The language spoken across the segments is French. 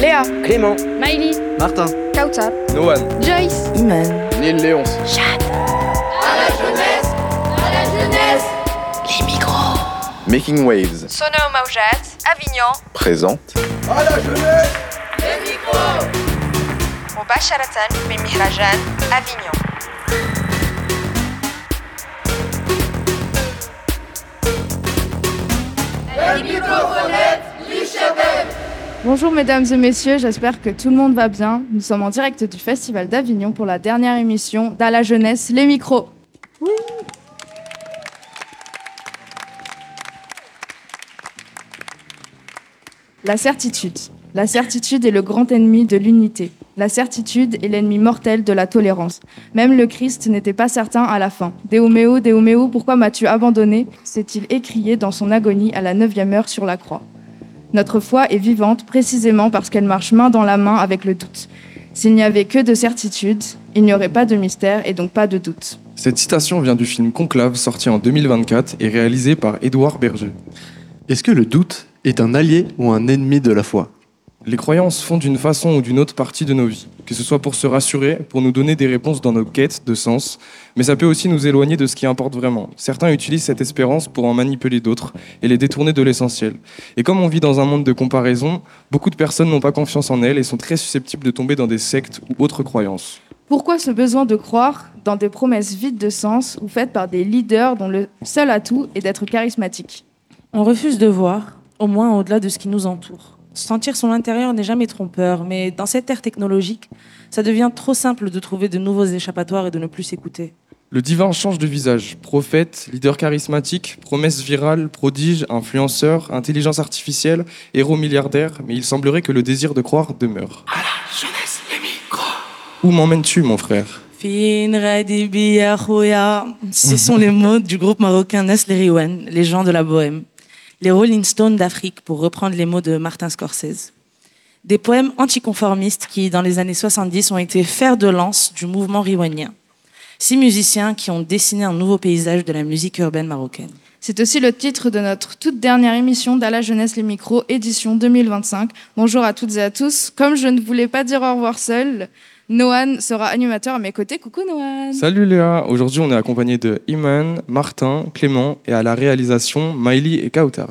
Léa, Clément, Maïli, Martin, Kautar, Noan, Joyce, Iman, Neil Léonce. les micros. Making Waves Sono Maujat, Avignon, présente مباشرة من مهرجان Avignon. Bonjour mesdames et messieurs, j'espère que tout le monde va bien. Nous sommes en direct du Festival d'Avignon pour la dernière émission d'À la jeunesse, les micros. La certitude. La certitude est le grand ennemi de l'unité. La certitude est l'ennemi mortel de la tolérance. Même le Christ n'était pas certain à la fin. « Deo meo, pourquoi m'as-tu abandonné ?» s'est-il écrié dans son agonie à la 9e heure sur la croix. Notre foi est vivante précisément parce qu'elle marche main dans la main avec le doute. S'il n'y avait que de certitude, il n'y aurait pas de mystère et donc pas de doute. Cette citation vient du film Conclave, sorti en 2024 et réalisé par Édouard Berger. est-ce que le doute est un allié ou un ennemi de la foi ? Les croyances font d'une façon ou d'une autre partie de nos vies, que ce soit pour se rassurer, pour nous donner des réponses dans nos quêtes de sens, mais ça peut aussi nous éloigner de ce qui importe vraiment. Certains utilisent cette espérance pour en manipuler d'autres et les détourner de l'essentiel. Et comme on vit dans un monde de comparaison, beaucoup de personnes n'ont pas confiance en elles et sont très susceptibles de tomber dans des sectes ou autres croyances. Pourquoi ce besoin de croire dans des promesses vides de sens ou faites par des leaders dont le seul atout est d'être charismatique ? On refuse de voir, au moins au-delà de ce qui nous entoure. Sentir son intérieur n'est jamais trompeur, mais dans cette ère technologique, ça devient trop simple de trouver de nouveaux échappatoires et de ne plus s'écouter. Le divin change de visage. Prophète, leader charismatique, promesse virale, prodige, influenceur, intelligence artificielle, héros milliardaire, mais il semblerait que le désir de croire demeure. À la jeunesse, les micros. Où m'emmènes-tu, mon frère ? Ce sont les mots du groupe marocain Nestlé Riwen, les gens de la bohème. Les Rolling Stones d'Afrique, pour reprendre les mots de Martin Scorsese. Des poèmes anticonformistes qui, dans les années 70, ont été fer de lance du mouvement riwanien. 6 musiciens qui ont dessiné un nouveau paysage de la musique urbaine marocaine. C'est aussi le titre de notre toute dernière émission d'À la jeunesse, les micros, édition 2025. Bonjour à toutes et à tous. Comme je ne voulais pas dire au revoir seul, Noan sera animateur à mes côtés. Coucou Noan. Salut Léa, aujourd'hui on est accompagné de Iman, Martin, Clément et à la réalisation Maïli et Kautar.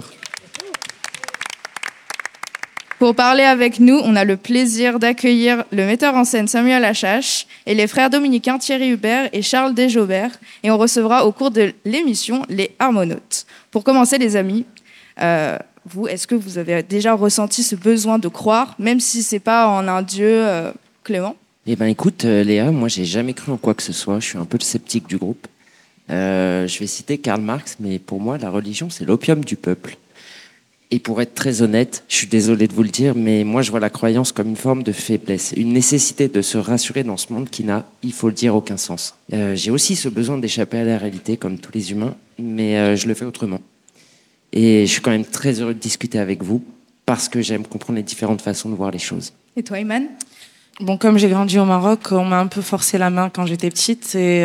Pour parler avec nous, on a le plaisir d'accueillir le metteur en scène Samuel Achache et les frères dominicains Thierry Hubert et Charles Desjobert. Et on recevra au cours de l'émission les harmonautes. Pour commencer les amis, est-ce que vous avez déjà ressenti ce besoin de croire, même si c'est pas en un Dieu, Clément ? Eh ben écoute Léa, moi j'ai jamais cru en quoi que ce soit, je suis un peu le sceptique du groupe. Je vais citer Karl Marx, mais pour moi la religion c'est l'opium du peuple. Et pour être très honnête, je suis désolé de vous le dire, mais moi je vois la croyance comme une forme de faiblesse, une nécessité de se rassurer dans ce monde qui n'a, il faut le dire, aucun sens. J'ai aussi ce besoin d'échapper à la réalité comme tous les humains, mais je le fais autrement. Et je suis quand même très heureux de discuter avec vous, parce que j'aime comprendre les différentes façons de voir les choses. Et toi Iman ? Bon, comme j'ai grandi au Maroc, on m'a un peu forcé la main quand j'étais petite et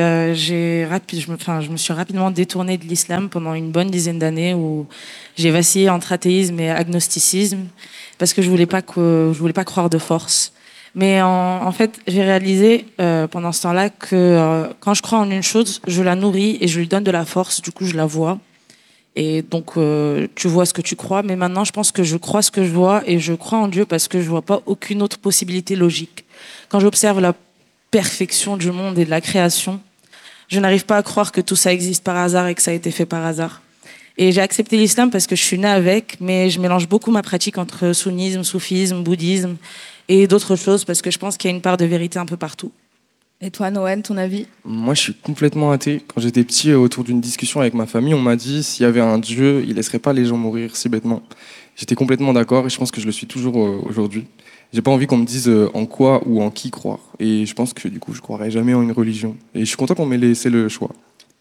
je me suis rapidement détournée de l'islam pendant une bonne dizaine d'années où j'ai vacillé entre athéisme et agnosticisme parce que je voulais pas croire de force. Mais en fait, j'ai réalisé pendant ce temps-là que quand je crois en une chose, je la nourris et je lui donne de la force. Du coup, je la vois. Et donc, tu vois ce que tu crois. Mais maintenant, je pense que je crois ce que je vois et je crois en Dieu parce que je vois pas aucune autre possibilité logique. Quand j'observe la perfection du monde et de la création, je n'arrive pas à croire que tout ça existe par hasard et que ça a été fait par hasard. Et j'ai accepté l'islam parce que je suis née avec, mais je mélange beaucoup ma pratique entre sunnisme, soufisme, bouddhisme et d'autres choses parce que je pense qu'il y a une part de vérité un peu partout. Et toi Noan, ton avis ? Moi je suis complètement athée. Quand j'étais petit, autour d'une discussion avec ma famille, on m'a dit s'il y avait un Dieu, il laisserait pas les gens mourir si bêtement. J'étais complètement d'accord et je pense que je le suis toujours aujourd'hui. J'ai pas envie qu'on me dise en quoi ou en qui croire. Et je pense que du coup, je croirais jamais en une religion. Et je suis content qu'on m'ait laissé le choix. Martin ?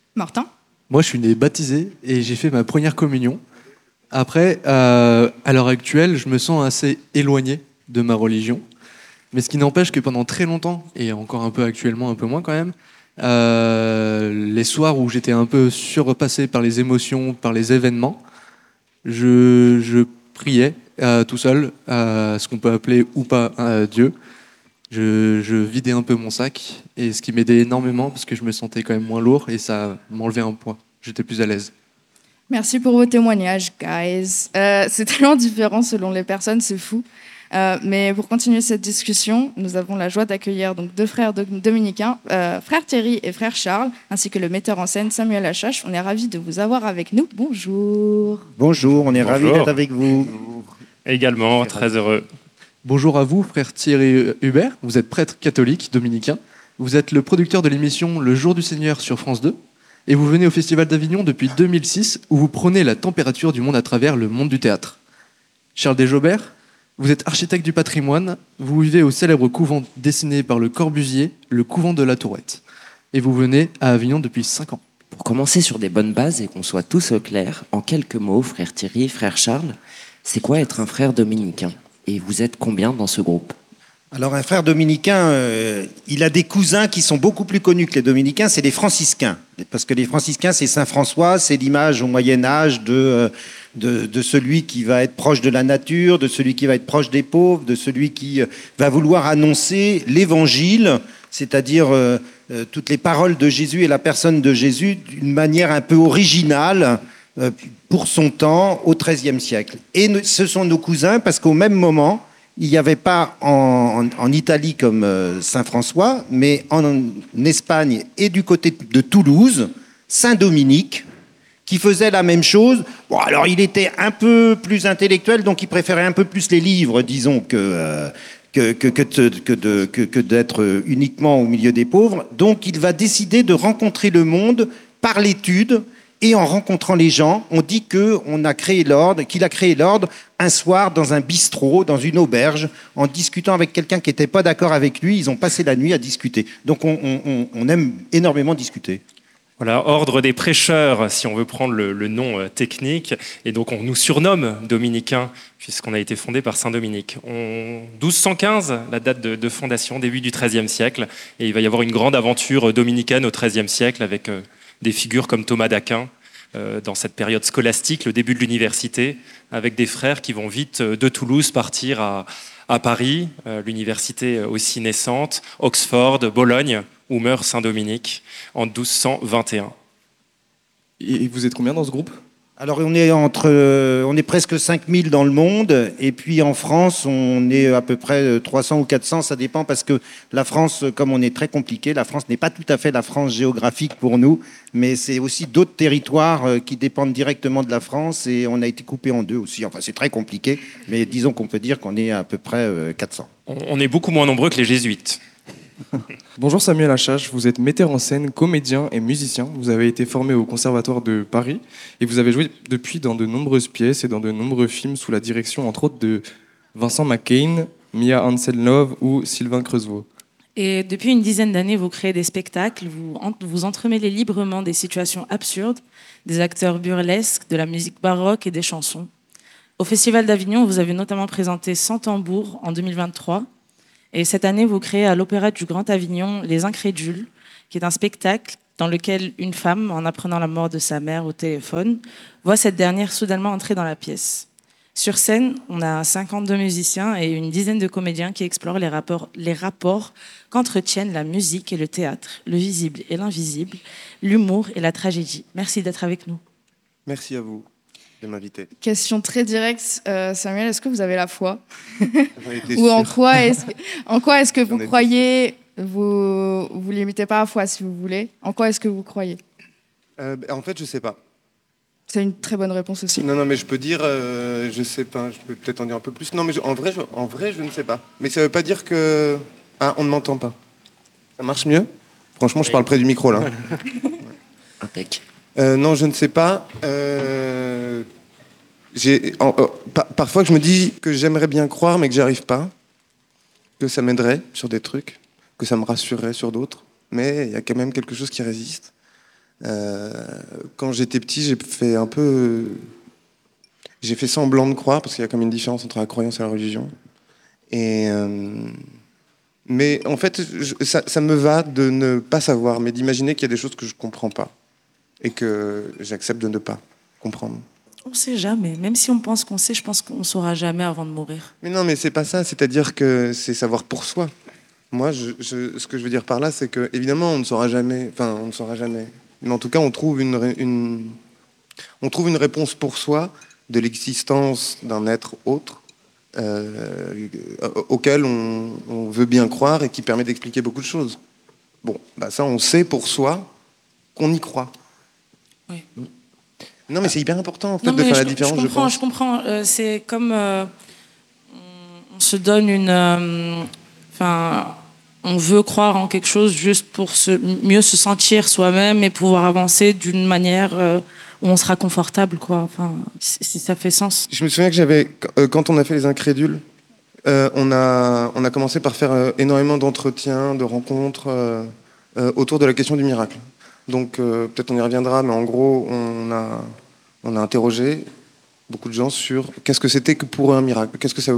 Moi je suis né baptisé et j'ai fait ma première communion. Après, à l'heure actuelle, je me sens assez éloigné de ma religion. Mais ce qui n'empêche que pendant très longtemps, et encore un peu actuellement, un peu moins quand même, les soirs où j'étais un peu surpassé par les émotions, par les événements, je priais tout seul, ce qu'on peut appeler ou pas Dieu. Je vidais un peu mon sac, et ce qui m'aidait énormément parce que je me sentais quand même moins lourd et ça m'enlevait un poids. J'étais plus à l'aise. Merci pour vos témoignages, guys. C'est tellement différent selon les personnes, c'est fou. Mais pour continuer cette discussion, nous avons la joie d'accueillir donc deux frères dominicains, frère Thierry et frère Charles, ainsi que le metteur en scène Samuel Achache. On est ravis de vous avoir avec nous. Bonjour. Bonjour, on est ravis Bonjour. d'être avec vous. Également, très heureux. Bonjour à vous, frère Thierry Hubert. Vous êtes prêtre catholique dominicain. Vous êtes le producteur de l'émission Le Jour du Seigneur sur France 2. Et vous venez au Festival d'Avignon depuis 2006, où vous prenez la température du monde à travers le monde du théâtre. Charles Desjobert, vous êtes architecte du patrimoine. Vous vivez au célèbre couvent dessiné par Le Corbusier, le couvent de la Tourette. Et vous venez à Avignon depuis 5 ans. Pour commencer sur des bonnes bases et qu'on soit tous au clair, en quelques mots, frère Thierry, frère Charles, c'est quoi être un frère dominicain? Et vous êtes combien dans ce groupe? Alors un frère dominicain, il a des cousins qui sont beaucoup plus connus que les dominicains, c'est les franciscains. Parce que les franciscains, c'est Saint François, c'est l'image au Moyen-Âge de celui qui va être proche de la nature, de celui qui va être proche des pauvres, de celui qui va vouloir annoncer l'évangile, c'est-à-dire toutes les paroles de Jésus et la personne de Jésus d'une manière un peu originale pour son temps au XIIIe siècle. Et ce sont nos cousins parce qu'au même moment, il n'y avait pas en Italie comme Saint-François, mais en Espagne et du côté de Toulouse, Saint-Dominique, qui faisait la même chose. Bon, alors il était un peu plus intellectuel, donc il préférait un peu plus les livres, disons, que d'être uniquement au milieu des pauvres. Donc il va décider de rencontrer le monde par l'étude. Et en rencontrant les gens, on dit qu'il a créé l'ordre un soir dans un bistrot, dans une auberge, en discutant avec quelqu'un qui n'était pas d'accord avec lui. Ils ont passé la nuit à discuter. Donc on aime énormément discuter. Voilà, ordre des prêcheurs, si on veut prendre le nom technique. Et donc on nous surnomme dominicains, puisqu'on a été fondé par Saint Dominique. 1215, la date de fondation, début du XIIIe siècle. Et il va y avoir une grande aventure dominicaine au XIIIe siècle avec des figures comme Thomas d'Aquin, dans cette période scolastique, le début de l'université, avec des frères qui vont vite de Toulouse partir à Paris, l'université aussi naissante, Oxford, Bologne, où meurt Saint-Dominique en 1221. Et vous êtes combien dans ce groupe? Alors on est presque 5000 dans le monde, et puis en France on est à peu près 300 ou 400, ça dépend parce que la France, comme on est très compliqué, la France n'est pas tout à fait la France géographique pour nous, mais c'est aussi d'autres territoires qui dépendent directement de la France, et on a été coupé en deux aussi. Enfin c'est très compliqué, mais disons qu'on peut dire qu'on est à peu près 400. On est beaucoup moins nombreux que les jésuites. Bonjour Samuel Achache, vous êtes metteur en scène, comédien et musicien. Vous avez été formé au Conservatoire de Paris et vous avez joué depuis dans de nombreuses pièces et dans de nombreux films sous la direction entre autres de Vincent McCain, Mia Hansen-Løve ou Sylvain Creusevaux. Et depuis une dizaine d'années, vous créez des spectacles, vous entremêlez librement des situations absurdes, des acteurs burlesques, de la musique baroque et des chansons. Au Festival d'Avignon, vous avez notamment présenté Sans tambour en 2023. Et cette année, vous créez à l'Opéra du Grand Avignon Les Incrédules, qui est un spectacle dans lequel une femme, en apprenant la mort de sa mère au téléphone, voit cette dernière soudainement entrer dans la pièce. Sur scène, on a 52 musiciens et une dizaine de comédiens qui explorent les rapports qu'entretiennent la musique et le théâtre, le visible et l'invisible, l'humour et la tragédie. Merci d'être avec nous. Merci à vous de m'inviter. Question très directe, Samuel, est-ce que vous avez la foi? Ou en quoi est-ce que vous croyez? Vous limitez pas à la foi si vous voulez. En quoi est-ce que vous croyez? En fait, je sais pas. C'est une très bonne réponse aussi. Non, mais je peux dire, je sais pas. Je peux peut-être en dire un peu plus. Non, mais en vrai, je ne sais pas. Mais ça veut pas dire que on ne m'entend pas. Ça marche mieux? Franchement, je parle près du micro là. Impec. Non, je ne sais pas. Parfois, je me dis que j'aimerais bien croire, mais que j'y arrive pas. Que ça m'aiderait sur des trucs, que ça me rassurerait sur d'autres. Mais il y a quand même quelque chose qui résiste. Quand j'étais petit, j'ai fait semblant de croire, parce qu'il y a comme une différence entre la croyance et la religion. Mais en fait, ça me va de ne pas savoir, mais d'imaginer qu'il y a des choses que je comprends pas et que j'accepte de ne pas comprendre. On sait jamais. Même si on pense qu'on sait, je pense qu'on saura jamais avant de mourir. Mais non, mais c'est pas ça. C'est-à-dire que c'est savoir pour soi. Moi, ce que je veux dire par là, c'est que évidemment, on ne saura jamais. Enfin, on ne saura jamais. Mais en tout cas, on trouve une réponse pour soi de l'existence d'un être autre auquel on veut bien croire et qui permet d'expliquer beaucoup de choses. Bon, bah ça, on sait pour soi qu'on y croit. Oui. Non, mais c'est hyper important en fait, de faire la différence, je pense. Je comprends. C'est comme on se donne on veut croire en quelque chose juste pour mieux se sentir soi-même et pouvoir avancer d'une manière où on sera confortable, quoi. Enfin, si ça fait sens. Je me souviens que quand on a fait les Incrédules, on a commencé par faire énormément d'entretiens, de rencontres autour de la question du miracle. Donc peut-être on y reviendra, mais en gros, on a interrogé beaucoup de gens sur qu'est-ce que c'était que pour eux un miracle, qu'est-ce que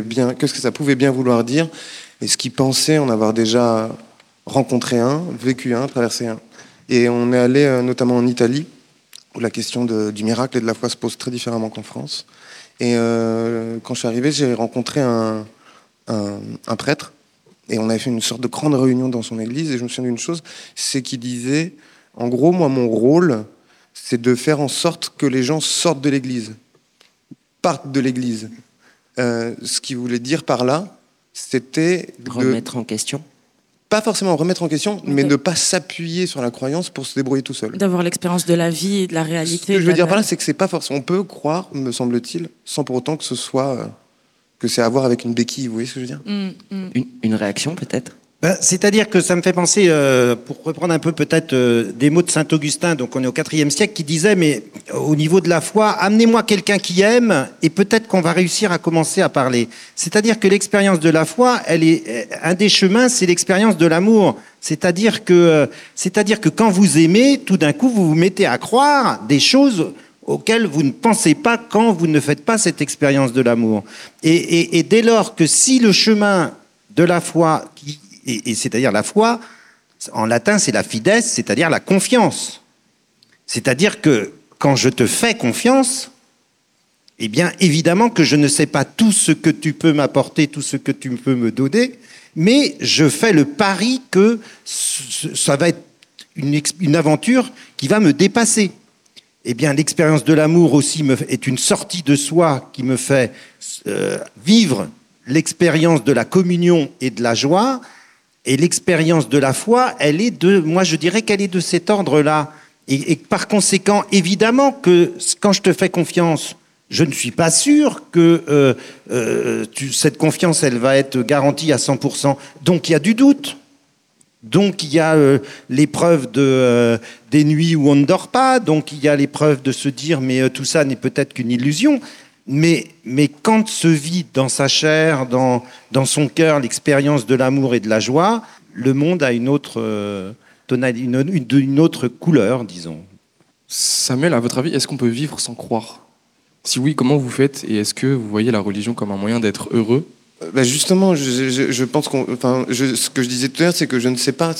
ça pouvait bien vouloir dire, et ce qu'ils pensaient en avoir déjà rencontré un, vécu un, traversé un. Et on est allé notamment en Italie, où la question du miracle et de la foi se pose très différemment qu'en France. Et quand je suis arrivé, j'ai rencontré un prêtre, et on avait fait une sorte de grande réunion dans son église, et je me souviens d'une chose, c'est qu'il disait, en gros, moi, mon rôle, c'est de faire en sorte que les gens sortent de l'église, partent de l'église. Ce qu'il voulait dire par là, c'était remettre en question. Pas forcément remettre en question, mais ne pas s'appuyer sur la croyance pour se débrouiller tout seul. D'avoir l'expérience de la vie et de la réalité. Ce que je veux dire par là, c'est que c'est pas forcément. On peut croire, me semble-t-il, sans pour autant que ce soit que c'est à voir avec une béquille. Vous voyez ce que je veux dire ? Une réaction peut-être ? C'est-à-dire que ça me fait penser, pour reprendre un peu peut-être des mots de Saint Augustin, donc on est au IVe siècle, qui disait, mais au niveau de la foi, amenez-moi quelqu'un qui aime, et peut-être qu'on va réussir à commencer à parler. C'est-à-dire que l'expérience de la foi, un des chemins, c'est l'expérience de l'amour. C'est-à-dire que quand vous aimez, tout d'un coup, vous vous mettez à croire des choses auxquelles vous ne pensez pas quand vous ne faites pas cette expérience de l'amour. Et dès lors que si le chemin de la foi, et c'est-à-dire la foi, en latin c'est la fides, c'est-à-dire la confiance. C'est-à-dire que quand je te fais confiance, eh bien évidemment que je ne sais pas tout ce que tu peux m'apporter, tout ce que tu peux me donner, mais je fais le pari que ça va être une aventure qui va me dépasser. Eh bien l'expérience de l'amour aussi est une sortie de soi qui me fait vivre l'expérience de la communion et de la joie. Et l'expérience de la foi, moi je dirais qu'elle est de cet ordre-là. Et par conséquent, évidemment que quand je te fais confiance, je ne suis pas sûr que cette confiance, elle va être garantie à 100%. Donc il y a du doute. Donc il y a l'épreuve des nuits où on ne dort pas. Donc il y a l'épreuve de se dire, mais tout ça n'est peut-être qu'une illusion. Mais quand se vit dans sa chair, dans son cœur, l'expérience de l'amour et de la joie, le monde a une autre couleur, disons. Samuel, à votre avis, est-ce qu'on peut vivre sans croire ? Si oui, comment vous faites ? Et est-ce que vous voyez la religion comme un moyen d'être heureux ? Justement, je pense ce que je disais tout à l'heure, c'est que je ne sais pas.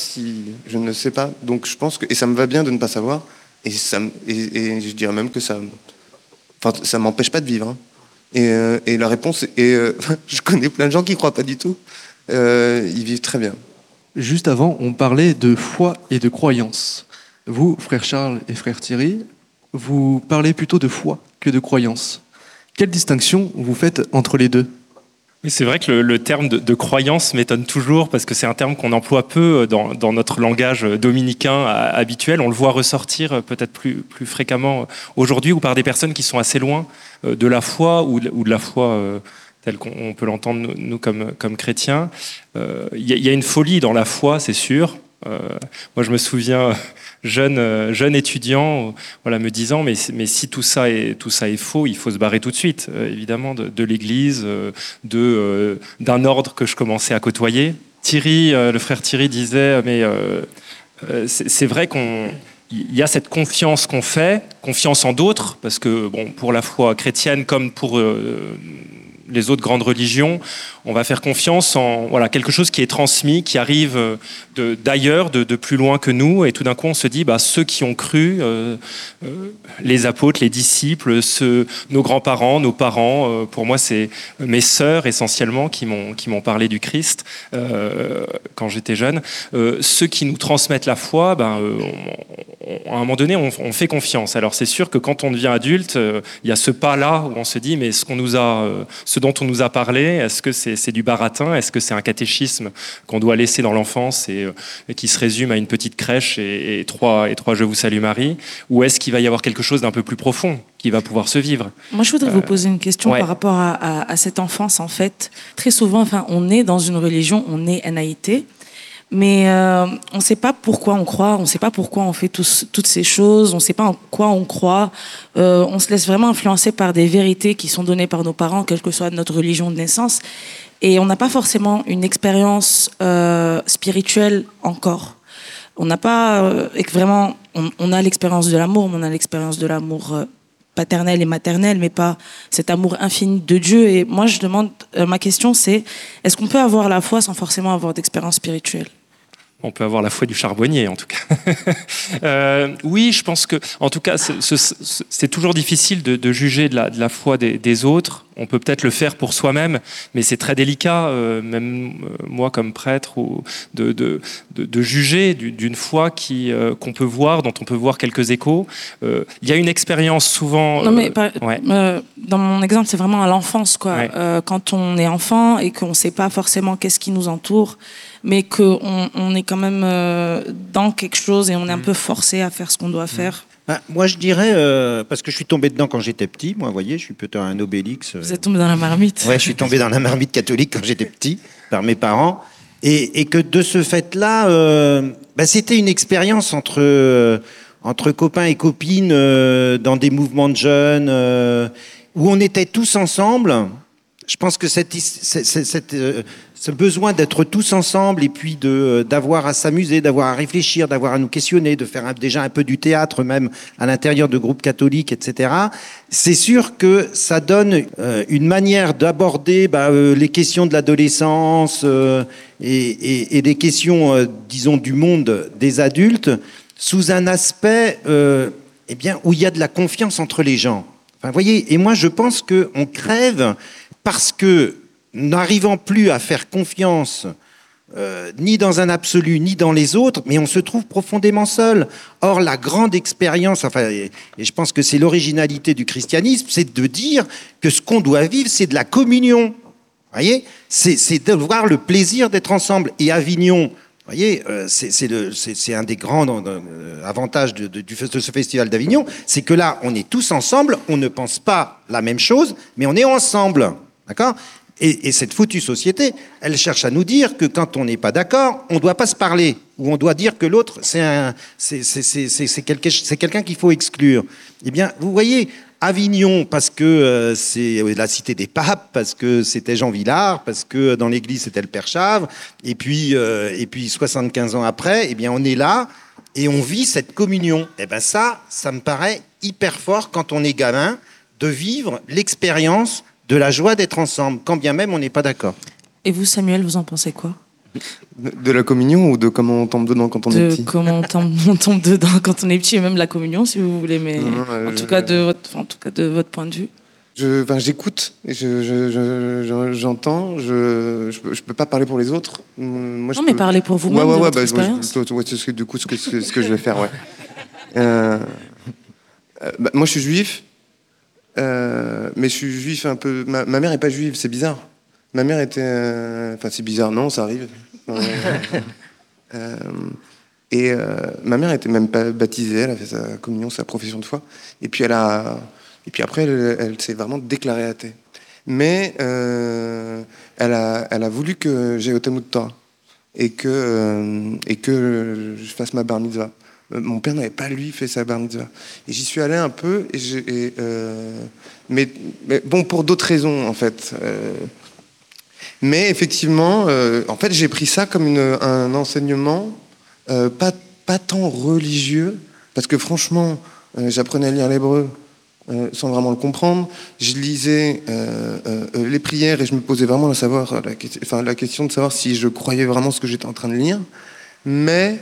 Donc je pense que, et ça me va bien de ne pas savoir, et je dirais même que ça m'empêche pas de vivre. Hein. Et la réponse est, je connais plein de gens qui croient pas du tout. Ils vivent très bien. Juste avant, on parlait de foi et de croyance. Vous, frère Charles et frère Thierry, vous parlez plutôt de foi que de croyance. Quelle distinction vous faites entre les deux ? Oui, c'est vrai que le terme de croyance m'étonne toujours parce que c'est un terme qu'on emploie peu dans notre langage dominicain habituel. On le voit ressortir peut-être plus fréquemment aujourd'hui ou par des personnes qui sont assez loin de la foi ou de la foi telle qu'on peut l'entendre nous comme chrétiens. Il y a une folie dans la foi, c'est sûr. Moi, je me souviens, jeune étudiant, me disant mais si tout ça est faux, il faut se barrer tout de suite, évidemment, de l'Église, d'un ordre que je commençais à côtoyer. Le frère Thierry disait mais c'est vrai qu'il y a cette confiance qu'on fait, confiance en d'autres, parce que pour la foi chrétienne comme pour les autres grandes religions, on va faire confiance en quelque chose qui est transmis, qui arrive d'ailleurs, de plus loin que nous, et tout d'un coup on se dit ceux qui ont cru, les apôtres, les disciples, nos grands-parents, nos parents, pour moi c'est mes sœurs essentiellement qui m'ont parlé du Christ quand j'étais jeune, ceux qui nous transmettent la foi, à un moment donné on fait confiance. Alors c'est sûr que quand on devient adulte, il y a ce pas-là où on se dit mais ce dont on nous a parlé, est-ce que c'est du baratin, est-ce que c'est un catéchisme qu'on doit laisser dans l'enfance et qui se résume à une petite crèche et trois Je vous salue Marie, ou est-ce qu'il va y avoir quelque chose d'un peu plus profond qui va pouvoir se vivre? Moi, je voudrais vous poser une question par rapport à cette enfance, en fait. Très souvent, on est dans une religion, on est NAIT, mais on ne sait pas pourquoi on croit, on ne sait pas pourquoi on fait toutes ces choses, on ne sait pas en quoi on croit. On se laisse vraiment influencer par des vérités qui sont données par nos parents, quelle que soit notre religion de naissance. Et on n'a pas forcément une expérience spirituelle encore. On n'a pas vraiment... On a l'expérience de l'amour, mais on a l'expérience de l'amour paternel et maternel, mais pas cet amour infini de Dieu. Et moi, je demande... ma question, c'est, est-ce qu'on peut avoir la foi sans forcément avoir d'expérience spirituelle? On peut avoir la foi du charbonnier, en tout cas. Oui, je pense que, en tout cas, c'est toujours difficile de juger de la foi des autres. On peut peut-être le faire pour soi-même, mais c'est très délicat, même moi comme prêtre, de juger d'une foi qu'on peut voir, dont on peut voir quelques échos. Il y a une expérience souvent... Non, mais dans mon exemple, c'est vraiment à l'enfance, quoi. Ouais. Quand on est enfant et qu'on ne sait pas forcément qu'est-ce qui nous entoure, mais qu'on est quand même dans quelque chose et on est un peu forcé à faire ce qu'on doit faire. Moi, je dirais, parce que je suis tombé dedans quand j'étais petit, moi, vous voyez, je suis plutôt un Obélix. Vous êtes tombé dans la marmite? Ouais, je suis tombé dans la marmite catholique quand j'étais petit, par mes parents, et que de ce fait-là, c'était une expérience entre copains et copines dans des mouvements de jeunes, où on était tous ensemble. Je pense que ce besoin d'être tous ensemble et puis d'avoir à s'amuser, d'avoir à réfléchir, d'avoir à nous questionner, de faire déjà un peu du théâtre même à l'intérieur de groupes catholiques, etc. C'est sûr que ça donne une manière d'aborder les questions de l'adolescence et les questions, disons, du monde des adultes sous un aspect où il y a de la confiance entre les gens. Enfin, vous voyez, et moi je pense qu'on crève parce que n'arrivant plus à faire confiance ni dans un absolu, ni dans les autres, mais on se trouve profondément seul. Or, la grande expérience, et je pense que c'est l'originalité du christianisme, c'est de dire que ce qu'on doit vivre, c'est de la communion. Vous voyez, c'est de voir le plaisir d'être ensemble. Et Avignon, vous voyez, c'est un des grands avantages de ce festival d'Avignon, c'est que là, on est tous ensemble, on ne pense pas la même chose, mais on est ensemble. D'accord ? Et cette foutue société, elle cherche à nous dire que quand on n'est pas d'accord, on ne doit pas se parler, ou on doit dire que l'autre, c'est quelqu'un qu'il faut exclure. Eh bien, vous voyez, Avignon, parce que c'est la cité des papes, parce que c'était Jean Villard, parce que dans l'église, c'était le Père Chave, et puis 75 ans après, eh bien, on est là, et on vit cette communion. Eh bien, ça me paraît hyper fort quand on est gamin, de vivre l'expérience de la joie d'être ensemble, quand bien même on n'est pas d'accord. Et vous, Samuel, vous en pensez quoi ? De la communion ou de comment on tombe dedans quand on est petit ? De comment on tombe dedans quand on est petit, et même la communion, si vous voulez, mais en tout cas de votre point de vue. J'écoute, j'entends, je peux pas parler pour les autres. Moi, mais parler pour vous-même de votre expérience. Du coup, ce que je vais faire, ouais. Moi, je suis juif. Mais je suis juif un peu. Ma mère n'est pas juive, c'est bizarre. Ma mère était. C'est bizarre, non, ça arrive. Ma mère était même pas baptisée, elle a fait sa communion, sa profession de foi. Et puis après, elle s'est vraiment déclarée athée. Mais elle a voulu que j'aille au Talmud Torah et que je fasse ma bar mitzvah. Mon père n'avait pas, lui, fait sa bar mitzvah. Et j'y suis allé un peu, mais bon, pour d'autres raisons, en fait. Mais effectivement, en fait, j'ai pris ça comme un enseignement pas tant religieux, parce que franchement, j'apprenais à lire l'hébreu. sans vraiment le comprendre. Je lisais les prières et je me posais vraiment la question de savoir si je croyais vraiment ce que j'étais en train de lire. Mais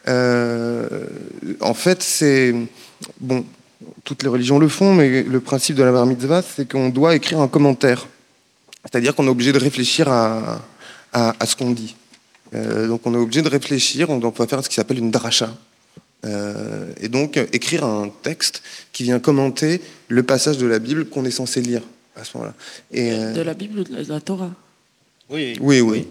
en fait, c'est... Bon, toutes les religions le font, mais le principe de la bar mitzvah, c'est qu'on doit écrire un commentaire. C'est-à-dire qu'on est obligé de réfléchir à ce qu'on dit. Donc on est obligé de réfléchir, on doit faire ce qui s'appelle une dracha. Et donc écrire un texte qui vient commenter le passage de la Bible qu'on est censé lire à ce moment-là. De la Bible ou de la Torah? Oui. Oui.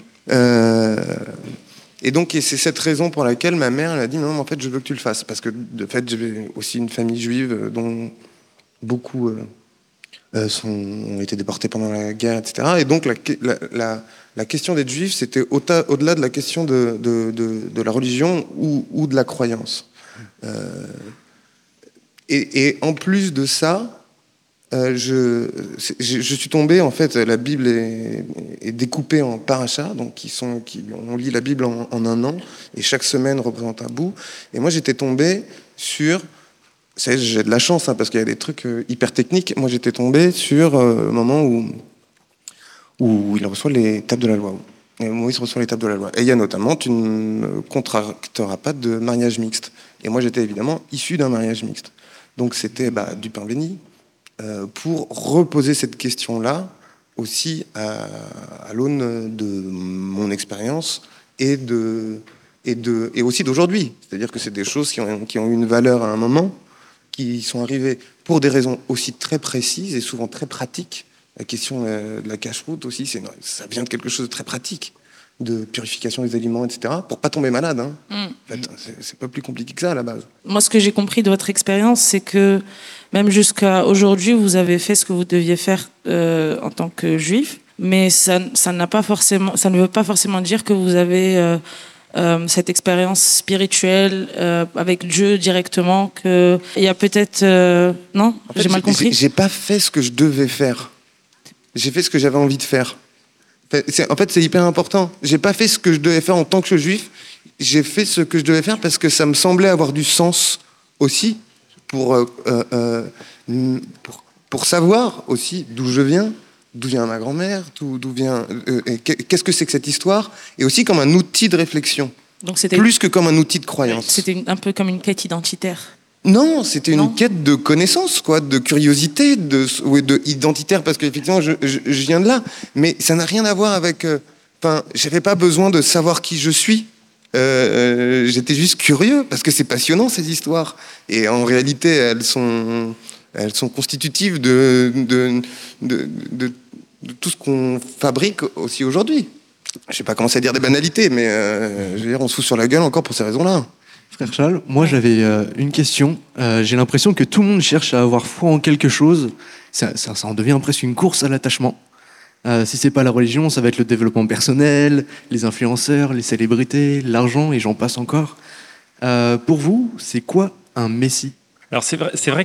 Et donc et c'est cette raison pour laquelle ma mère elle a dit non, en fait je veux que tu le fasses, parce que de fait j'ai aussi une famille juive dont beaucoup ont été déportés pendant la guerre, etc. Et donc la question d'être juif, c'était au-delà de la question de la religion ou de la croyance. Et en plus de ça, je suis tombé, en fait, la Bible est découpée en parachas, donc on lit la Bible en un an, et chaque semaine représente un bout. Et moi, j'étais tombé sur... J'ai de la chance, hein, parce qu'il y a des trucs hyper techniques. Moi, j'étais tombé sur le moment où il reçoit les tables de la loi. Moïse reçoit les tables de la loi. Et il y a notamment, tu ne contracteras pas de mariage mixte. Et moi, j'étais évidemment issu d'un mariage mixte. Donc, c'était du pain béni, pour reposer cette question-là aussi à l'aune de mon expérience et aussi d'aujourd'hui. C'est-à-dire que c'est des choses qui ont eu une valeur à un moment, qui sont arrivées pour des raisons aussi très précises et souvent très pratiques. La question de la cache-route aussi, ça vient de quelque chose de très pratique, de purification des aliments, etc., pour pas tomber malade. Hein. En fait, c'est pas plus compliqué que ça à la base. Moi, ce que j'ai compris de votre expérience, c'est que même jusqu'à aujourd'hui, vous avez fait ce que vous deviez faire en tant que juif, mais ça ne veut pas forcément dire que vous avez cette expérience spirituelle avec Dieu directement, qu'il y a peut-être... non, en fait, j'ai mal compris. J'ai pas fait ce que je devais faire. J'ai fait ce que j'avais envie de faire. En fait, c'est hyper important. J'ai pas fait ce que je devais faire en tant que juif. J'ai fait ce que je devais faire parce que ça me semblait avoir du sens aussi pour savoir aussi d'où je viens, d'où vient ma grand-mère, d'où vient qu'est-ce que c'est que cette histoire, et aussi comme un outil de réflexion. Donc plus que comme un outil de croyance. C'était un peu comme une quête identitaire. Non, c'était une quête de connaissance, quoi, de curiosité, de identitaire, parce qu'effectivement, je viens de là. Mais ça n'a rien à voir avec... j'avais pas besoin de savoir qui je suis. J'étais juste curieux, parce que c'est passionnant, ces histoires. Et en réalité, elles sont constitutives de tout ce qu'on fabrique aussi aujourd'hui. Je vais pas commencer à dire des banalités, mais je veux dire, on se fout sur la gueule encore pour ces raisons-là. Frère Charles, moi j'avais une question. J'ai l'impression que tout le monde cherche à avoir foi en quelque chose. Ça en devient presque une course à l'attachement. Si c'est pas la religion, ça va être le développement personnel, les influenceurs, les célébrités, l'argent et j'en passe encore. Pour vous, c'est quoi un messie ? Alors c'est vrai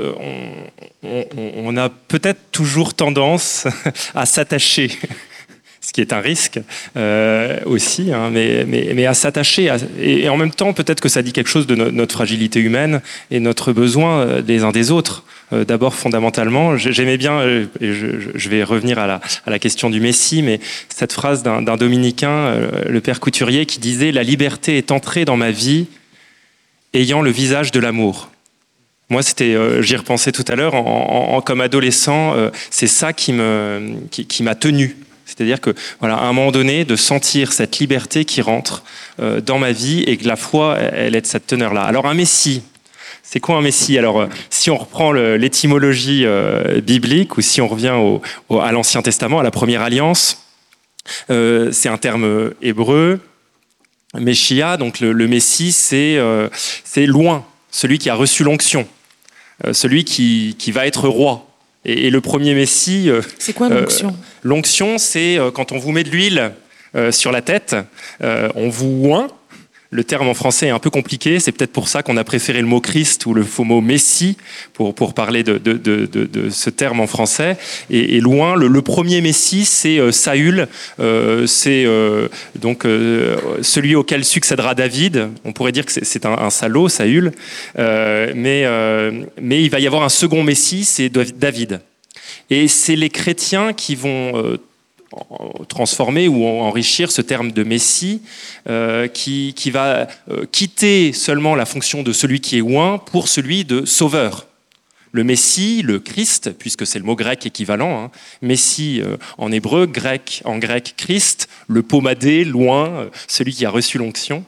qu'on a peut-être toujours tendance à s'attacher, ce qui est un risque aussi, hein, mais à s'attacher. Et en même temps, peut-être que ça dit quelque chose de notre fragilité humaine et notre besoin des uns des autres. D'abord, fondamentalement, j'aimais bien, et je vais revenir à la question du Messie, mais cette phrase d'un dominicain, le père Couturier, qui disait « La liberté est entrée dans ma vie ayant le visage de l'amour ». Moi, j'y repensais tout à l'heure, comme adolescent, c'est ça qui m'a tenu. C'est-à-dire que, voilà, à un moment donné, de sentir cette liberté qui rentre dans ma vie et que la foi, elle est de cette teneur-là. Alors, un Messie, c'est quoi un Messie ? Alors, si on reprend l'étymologie biblique ou si on revient à l'Ancien Testament, à la Première Alliance, c'est un terme hébreu, Meshiah, donc le Messie, c'est loin, celui qui a reçu l'onction, celui qui va être roi. Et le premier Messie... c'est quoi l'onction ? L'onction, c'est quand on vous met de l'huile sur la tête, on vous oint, le terme en français est un peu compliqué. C'est peut-être pour ça qu'on a préféré le mot Christ ou le faux mot Messie pour parler de ce terme en français. Et loin, le premier Messie, c'est Saül. C'est donc celui auquel succédera David. On pourrait dire que c'est un salaud, Saül. Mais il va y avoir un second Messie, c'est David. Et c'est les chrétiens qui vont transformer ou enrichir ce terme de Messie qui va quitter seulement la fonction de celui qui est oint pour celui de sauveur. Le Messie, le Christ, puisque c'est le mot grec équivalent, hein, Messie en hébreu, en grec Christ, le pommadé, loin, celui qui a reçu l'onction,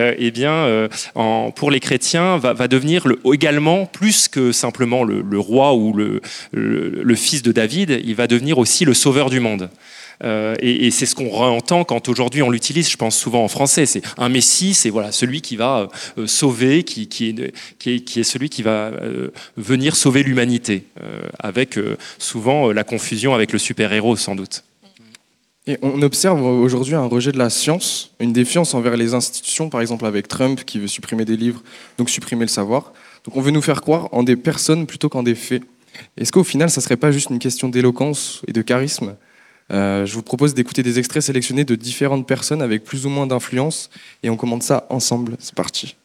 pour les chrétiens, va devenir également, plus que simplement le roi ou le fils de David, il va devenir aussi le sauveur du monde. Et c'est ce qu'on entend quand aujourd'hui on l'utilise, je pense souvent en français. C'est un Messie, c'est voilà, celui qui va sauver, qui est celui qui va venir sauver l'humanité, avec souvent la confusion avec le super-héros sans doute. Et on observe aujourd'hui un rejet de la science, une défiance envers les institutions, par exemple avec Trump qui veut supprimer des livres, donc supprimer le savoir. Donc on veut nous faire croire en des personnes plutôt qu'en des faits. Est-ce qu'au final, ça ne serait pas juste une question d'éloquence et de charisme ? Je vous propose d'écouter des extraits sélectionnés de différentes personnes avec plus ou moins d'influence et on commente ça ensemble. C'est parti.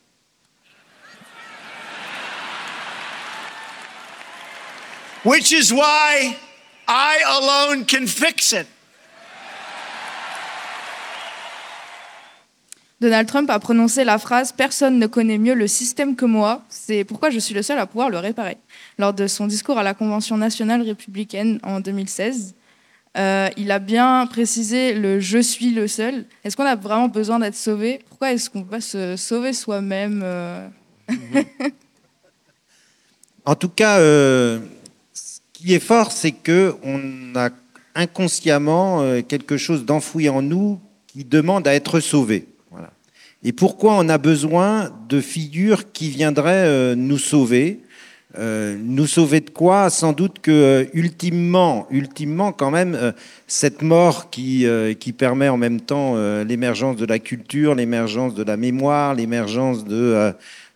Which is why I alone can fix it. Donald Trump a prononcé la phrase « Personne ne connaît mieux le système que moi, c'est pourquoi je suis le seul à pouvoir le réparer » lors de son discours à la Convention nationale républicaine en 2016. Il a bien précisé le « je suis le seul ». Est-ce qu'on a vraiment besoin d'être sauvé ? Pourquoi est-ce qu'on ne peut pas se sauver soi-même En tout cas, ce qui est fort, c'est qu'on a inconsciemment quelque chose d'enfoui en nous qui demande à être sauvé. Voilà. Et pourquoi on a besoin de figures qui viendraient nous sauver ? Nous sauver de quoi ? Sans doute que ultimement quand même, cette mort qui permet en même temps l'émergence de la culture, l'émergence de la mémoire, l'émergence de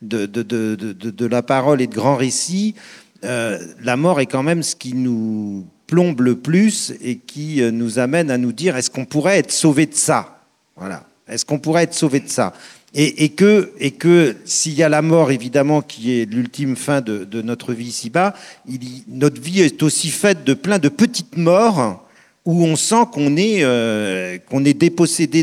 la parole et de grands récits, la mort est quand même ce qui nous plombe le plus et qui nous amène à nous dire est-ce qu'on pourrait être sauvé de ça ? Voilà. Est-ce qu'on pourrait être sauvé de ça ? Et que s'il y a la mort, évidemment, qui est l'ultime fin de notre vie ici-bas, notre vie est aussi faite de plein de petites morts où on sent qu'on est dépossédé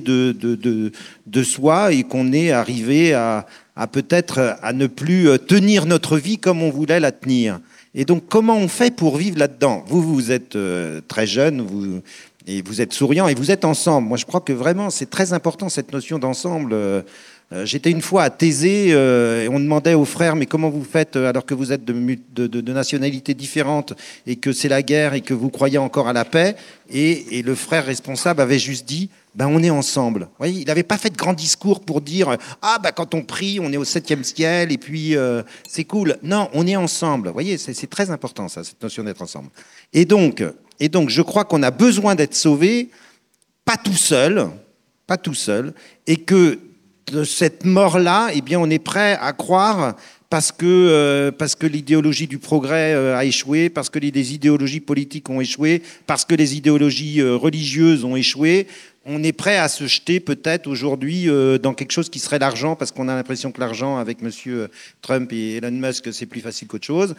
de soi et qu'on est arrivé à peut-être à ne plus tenir notre vie comme on voulait la tenir. Et donc, comment on fait pour vivre là-dedans ? Vous êtes très jeune, et vous êtes souriant et vous êtes ensemble. Moi, je crois que vraiment, c'est très important, cette notion d'ensemble. J'étais une fois à Thésée et on demandait aux frères mais comment vous faites alors que vous êtes de nationalités différentes et que c'est la guerre et que vous croyez encore à la paix, et le frère responsable avait juste dit on est ensemble. Vous voyez, il n'avait pas fait de grand discours pour dire quand on prie on est au 7e ciel et puis c'est cool. Non, on est ensemble. Vous voyez, c'est très important ça, cette notion d'être ensemble. Et donc je crois qu'on a besoin d'être sauvé, pas tout seul, et que de cette mort-là, on est prêt à croire parce que l'idéologie du progrès a échoué, parce que les idéologies politiques ont échoué, parce que les idéologies religieuses ont échoué. On est prêt à se jeter peut-être aujourd'hui dans quelque chose qui serait l'argent, parce qu'on a l'impression que l'argent, avec M. Trump et Elon Musk, c'est plus facile qu'autre chose.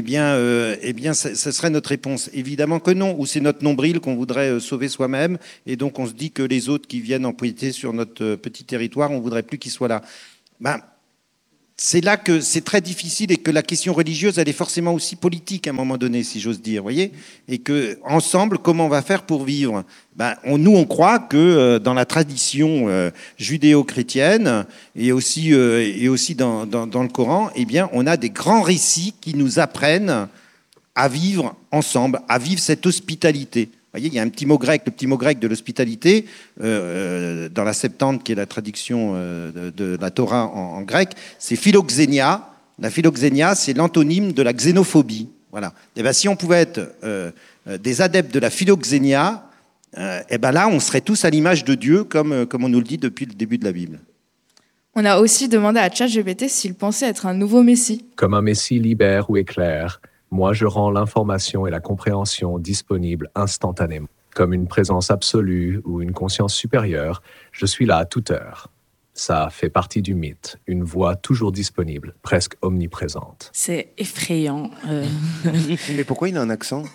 Ce serait notre réponse. Évidemment que non, ou c'est notre nombril qu'on voudrait sauver soi-même, et donc on se dit que les autres qui viennent empiéter sur notre petit territoire, on ne voudrait plus qu'ils soient là. C'est là que c'est très difficile et que la question religieuse, elle est forcément aussi politique à un moment donné, si j'ose dire, voyez. Et que ensemble, comment on va faire pour vivre ? Nous, on croit que dans la tradition judéo-chrétienne et aussi dans le Coran, on a des grands récits qui nous apprennent à vivre ensemble, à vivre cette hospitalité. Vous voyez, il y a le petit mot grec de l'hospitalité, dans la Septante, qui est la traduction de la Torah en grec, c'est philoxénia. La philoxénia, c'est l'antonyme de la xénophobie. Voilà. Si on pouvait être des adeptes de la philoxénia, là, on serait tous à l'image de Dieu, comme on nous le dit depuis le début de la Bible. On a aussi demandé à ChatGPT s'il pensait être un nouveau messie. Comme un messie libère ou éclaire, moi je rends l'information et la compréhension disponibles instantanément. Comme une présence absolue ou une conscience supérieure, je suis là à toute heure. Ça fait partie du mythe, une voix toujours disponible, presque omniprésente. C'est effrayant. Mais pourquoi il a un accent?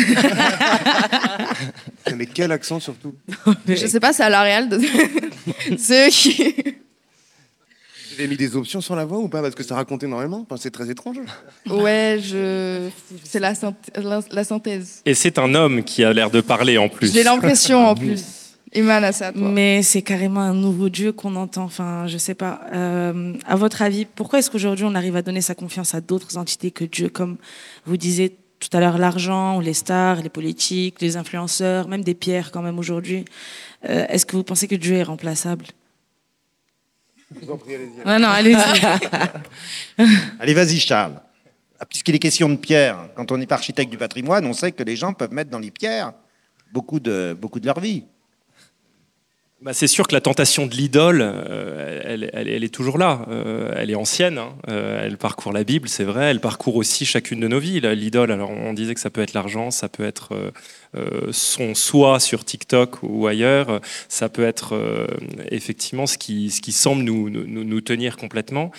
Mais quel accent surtout? Je sais pas, c'est à la Real de... C'est eux qui... Vous avez mis des options sur la voix ou pas? Parce que ça raconte énormément. Enfin, c'est très étrange. Ouais, c'est la synthèse. Et c'est un homme qui a l'air de parler en plus. J'ai l'impression en plus. Iman, c'est à toi. Mais c'est carrément un nouveau Dieu qu'on entend. Enfin, je sais pas. À votre avis, pourquoi est-ce qu'aujourd'hui on arrive à donner sa confiance à d'autres entités que Dieu, comme vous disiez tout à l'heure, l'argent, ou les stars, les politiques, les influenceurs, même des pierres quand même aujourd'hui. Est-ce que vous pensez que Dieu est remplaçable? Je vous en prie, allez-y. Non, allez-y. Allez, vas-y, Charles. Puisqu'il est question de pierre, quand on est architecte du patrimoine, on sait que les gens peuvent mettre dans les pierres beaucoup de leur vie. Bah, c'est sûr que la tentation de l'idole, elle est toujours là. Elle est ancienne. Hein. Elle parcourt la Bible, c'est vrai. Elle parcourt aussi chacune de nos vies. L'idole, alors on disait que ça peut être l'argent, ça peut être son soi sur TikTok ou ailleurs. Ça peut être effectivement ce qui semble nous tenir complètement.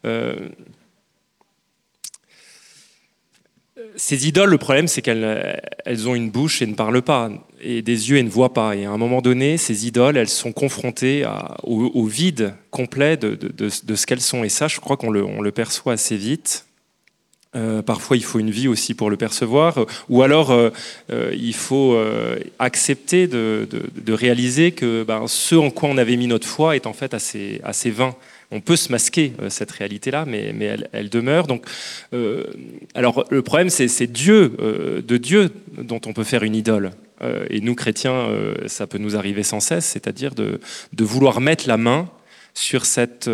Ces idoles, le problème, c'est qu'elles ont une bouche et ne parlent pas, et des yeux et ne voient pas. Et à un moment donné, ces idoles, elles sont confrontées au vide complet de ce qu'elles sont. Et ça, je crois qu'on le perçoit assez vite. Parfois, il faut une vie aussi pour le percevoir. Ou alors, il faut accepter de réaliser que ce en quoi on avait mis notre foi est en fait assez vain. On peut se masquer cette réalité-là, mais elle demeure. Donc, alors le problème, c'est Dieu, de Dieu dont on peut faire une idole. Et nous, chrétiens, ça peut nous arriver sans cesse, c'est-à-dire de vouloir mettre la main sur cette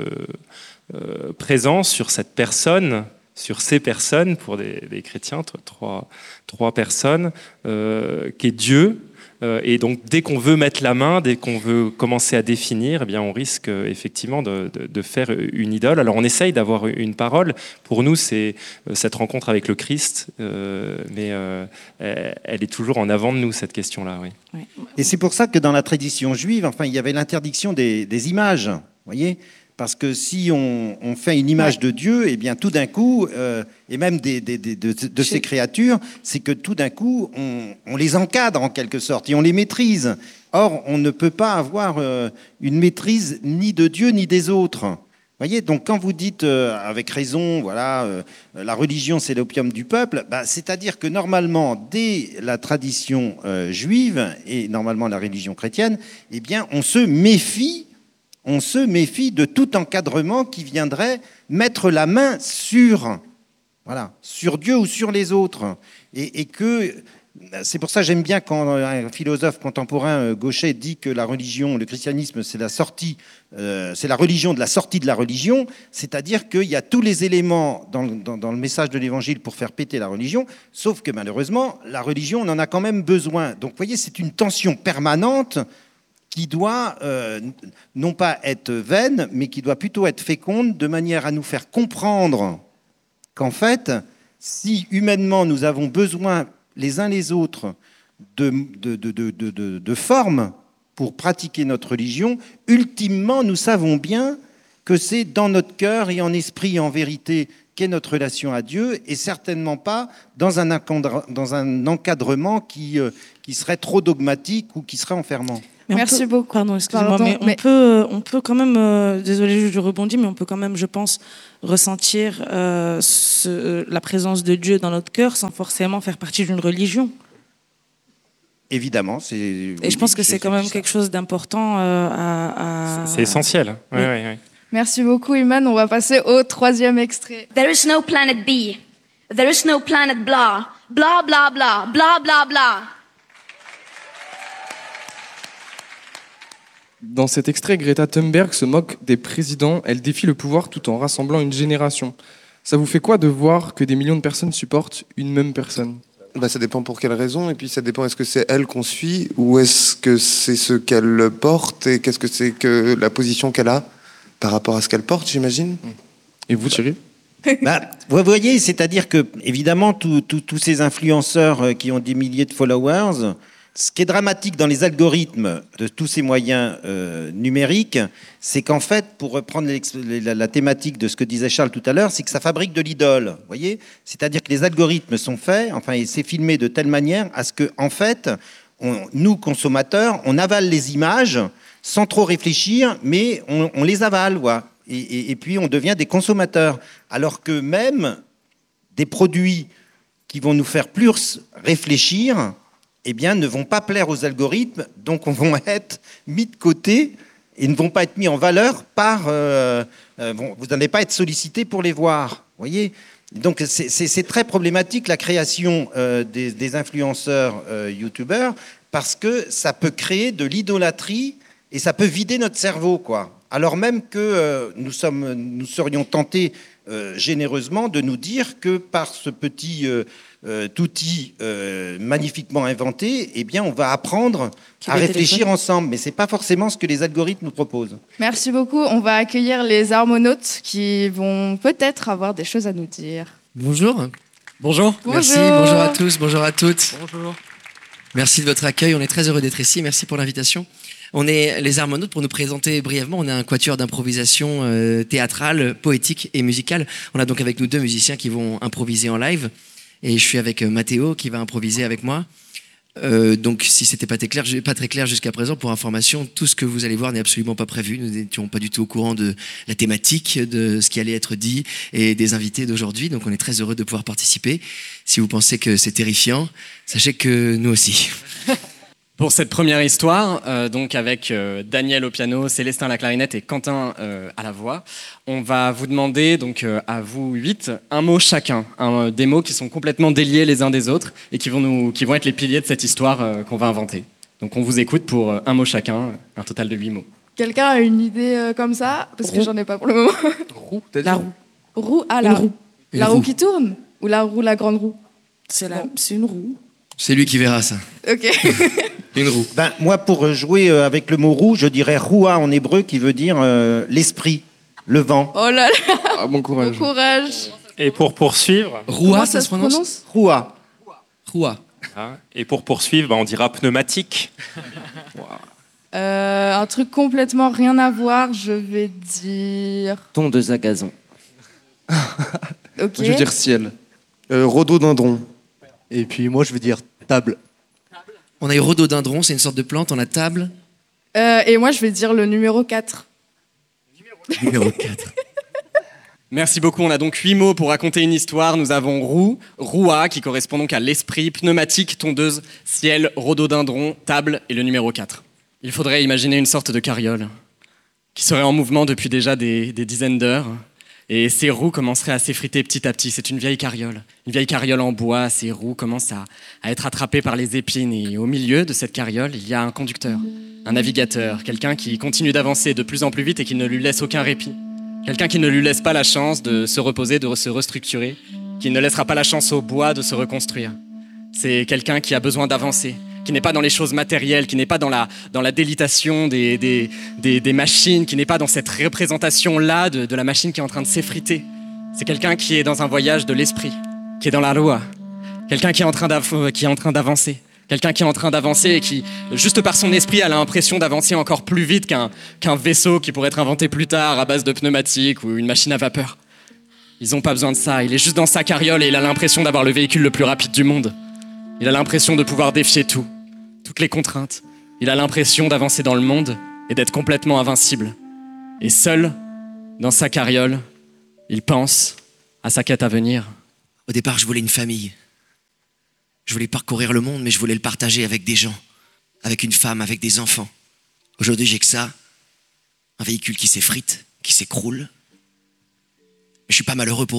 présence, sur cette personne, sur ces personnes, pour des chrétiens, trois personnes, qui est Dieu. Et donc, dès qu'on veut mettre la main, dès qu'on veut commencer à définir, eh bien, on risque effectivement de faire une idole. Alors, on essaye d'avoir une parole. Pour nous, c'est cette rencontre avec le Christ, mais elle est toujours en avant de nous, cette question-là. Oui. Et c'est pour ça que dans la tradition juive, enfin, il y avait l'interdiction des images, vous voyez ? Parce que si on fait une image de Dieu, eh bien tout d'un coup, et même de ces créatures, c'est que tout d'un coup, on les encadre en quelque sorte et on les maîtrise. Or, on ne peut pas avoir une maîtrise ni de Dieu ni des autres. Voyez, donc quand vous dites avec raison, voilà, la religion c'est l'opium du peuple, c'est-à-dire que normalement, dès la tradition juive et normalement la religion chrétienne, eh bien on se méfie de tout encadrement qui viendrait mettre la main sur Dieu ou sur les autres. Et que c'est pour ça que j'aime bien quand un philosophe contemporain gaucher dit que la religion, le christianisme, c'est la religion de la sortie de la religion, c'est-à-dire qu'il y a tous les éléments dans le message de l'évangile pour faire péter la religion, sauf que malheureusement, la religion, on en a quand même besoin. Donc vous voyez, c'est une tension permanente qui doit non pas être vaine, mais qui doit plutôt être féconde, de manière à nous faire comprendre qu'en fait, si humainement nous avons besoin les uns les autres de formes pour pratiquer notre religion, ultimement nous savons bien que c'est dans notre cœur et en esprit et en vérité qu'est notre relation à Dieu, et certainement pas dans un encadrement qui serait trop dogmatique ou qui serait enfermant. Merci beaucoup. Pardon, excusez-moi, mais on peut quand même, désolé, je rebondis, mais on peut quand même, je pense, ressentir la présence de Dieu dans notre cœur sans forcément faire partie d'une religion. Évidemment, et je pense que c'est quand même quelque chose d'important à... C'est essentiel. Oui. Oui. Merci beaucoup, Iman. On va passer au 3e extrait. There is no planet B. There is no planet blah. Blah, blah, blah. Blah, blah, blah. Dans cet extrait, Greta Thunberg se moque des présidents. Elle défie le pouvoir tout en rassemblant une génération. Ça vous fait quoi de voir que des millions de personnes supportent une même personne ? Ça dépend pour quelle raison, et puis ça dépend, est-ce que c'est elle qu'on suit, ou est-ce que c'est ce qu'elle porte, et qu'est-ce que c'est que la position qu'elle a par rapport à ce qu'elle porte, j'imagine. Et vous, Thierry? Vous voyez, c'est-à-dire que, évidemment, tous ces influenceurs qui ont des milliers de followers, ce qui est dramatique dans les algorithmes de tous ces moyens numériques, c'est qu'en fait, pour reprendre la thématique de ce que disait Charles tout à l'heure, c'est que ça fabrique de l'idole. Vous voyez, c'est-à-dire que les algorithmes sont faits, et c'est filmé de telle manière à ce que, en fait, nous, consommateurs, on avale les images sans trop réfléchir, mais on les avale, quoi. Et puis on devient des consommateurs. Alors que même des produits qui vont nous faire plus réfléchir, eh bien, ne vont pas plaire aux algorithmes, donc vont être mis de côté et ne vont pas être mis en valeur par... vous n'allez pas être sollicité pour les voir. Voyez, donc c'est très problématique la création des influenceurs youtubeurs, parce que ça peut créer de l'idolâtrie et ça peut vider notre cerveau, quoi. Alors même que nous serions tentés généreusement de nous dire que par ce petit outil magnifiquement inventé, eh bien, on va apprendre à réfléchir ensemble. Mais ce n'est pas forcément ce que les algorithmes nous proposent. Merci beaucoup. On va accueillir les harmonautes qui vont peut-être avoir des choses à nous dire. Bonjour. Bonjour. Merci. Bonjour à tous. Bonjour à toutes. Bonjour. Merci de votre accueil. On est très heureux d'être ici. Merci pour l'invitation. On est les Harmonautes. Pour nous présenter brièvement, on est un quatuor d'improvisation théâtrale, poétique et musicale. On a donc avec nous 2 musiciens qui vont improviser en live. Et je suis avec Mathéo qui va improviser avec moi. Donc si c'était pas très clair jusqu'à présent, pour information, tout ce que vous allez voir n'est absolument pas prévu. Nous n'étions pas du tout au courant de la thématique, de ce qui allait être dit et des invités d'aujourd'hui. Donc on est très heureux de pouvoir participer. Si vous pensez que c'est terrifiant, sachez que nous aussi. Pour cette première histoire, donc avec Daniel au piano, Célestin à la clarinette et Quentin à la voix, on va vous demander, donc à vous 8, un mot chacun, des mots qui sont complètement déliés les uns des autres et qui vont être les piliers de cette histoire qu'on va inventer. Donc on vous écoute pour un mot chacun, un total de 8 mots. Quelqu'un a une idée comme ça? Parce que j'en ai pas pour le moment. Roue, la roue. Roue, la roue. La roue qui tourne? Ou la grande roue? C'est une roue. C'est lui qui verra ça. Ok. Une roue. Moi, pour jouer avec le mot roue, je dirais roua en hébreu, qui veut dire l'esprit, le vent. Oh là là. Ah, bon courage. Bon courage. Et pour poursuivre... Roua, ça se prononce? Roua. Roua. Et pour poursuivre, on dira pneumatique. Un truc complètement rien à voir, je vais dire... Tondeuse à gazon. Ok. Je vais dire ciel. Rhododendron. Et puis moi, je vais dire table. On a eu rhododendron, c'est une sorte de plante. On a table. Et moi, je vais dire le numéro 4. Numéro 4. Merci beaucoup. On a donc 8 mots pour raconter une histoire. Nous avons roue, roua, qui correspond donc à l'esprit, pneumatique, tondeuse, ciel, rhododendron, table et le numéro 4. Il faudrait imaginer une sorte de carriole qui serait en mouvement depuis déjà des dizaines d'heures. Et ces roues commenceraient à s'effriter petit à petit. C'est une vieille carriole en bois. Ces roues commencent à être attrapées par les épines. Et au milieu de cette carriole, il y a un conducteur, un navigateur, quelqu'un qui continue d'avancer de plus en plus vite et qui ne lui laisse aucun répit. Quelqu'un qui ne lui laisse pas la chance de se reposer, de se restructurer, qui ne laissera pas la chance au bois de se reconstruire. C'est quelqu'un qui a besoin d'avancer, qui n'est pas dans les choses matérielles, qui n'est pas dans la délitation des machines, qui n'est pas dans cette représentation-là de la machine qui est en train de s'effriter. C'est quelqu'un qui est dans un voyage de l'esprit, qui est dans la loi. Quelqu'un qui est en train d'avancer. Quelqu'un qui est en train d'avancer et qui, juste par son esprit, a l'impression d'avancer encore plus vite qu'un vaisseau qui pourrait être inventé plus tard à base de pneumatiques ou une machine à vapeur. Ils n'ont pas besoin de ça. Il est juste dans sa carriole et il a l'impression d'avoir le véhicule le plus rapide du monde. Il a l'impression de pouvoir défier tout, toutes les contraintes. Il a l'impression d'avancer dans le monde et d'être complètement invincible. Et seul, dans sa carriole, il pense à sa quête à venir. Au départ, je voulais une famille. Je voulais parcourir le monde, mais je voulais le partager avec des gens, avec une femme, avec des enfants. Aujourd'hui, j'ai que ça. Un véhicule qui s'effrite, qui s'écroule. Mais je suis pas malheureux pour